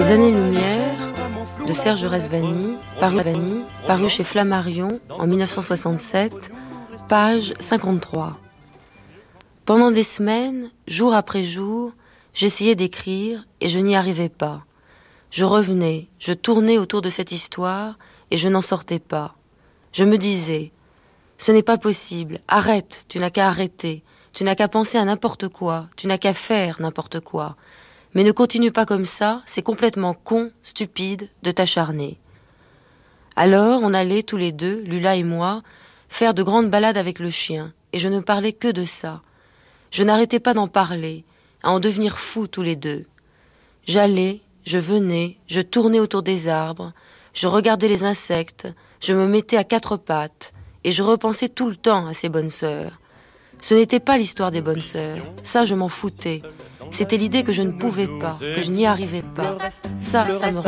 Les Années-Lumière de Serge Rezvani, paru chez Flammarion en 1967, page 53. Pendant des semaines, jour après jour, j'essayais d'écrire et je n'y arrivais pas. Je revenais, je tournais autour de cette histoire et je n'en sortais pas. Je me disais, ce n'est pas possible, arrête, tu n'as qu'à arrêter, tu n'as qu'à penser à n'importe quoi, tu n'as qu'à faire n'importe quoi. Mais ne continue pas comme ça, c'est complètement con, stupide de t'acharner. Alors on allait tous les deux, Lula et moi, faire de grandes balades avec le chien, et je ne parlais que de ça. Je n'arrêtais pas d'en parler, à en devenir fous tous les deux. J'allais, je venais, je tournais autour des arbres, je regardais les insectes, je me mettais à quatre pattes, et je repensais tout le temps à ces bonnes sœurs. Ce n'était pas l'histoire des bonnes sœurs, ça je m'en foutais. C'était l'idée que je ne pouvais pas, que je n'y arrivais pas. Ça me